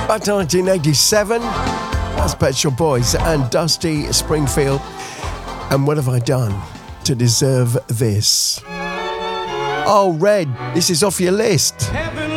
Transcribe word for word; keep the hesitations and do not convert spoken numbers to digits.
Back to nineteen eighty-seven. That's Pet Shop Boys and Dusty Springfield. And what have I done to deserve this? Oh, Red, this is off your list. Heaven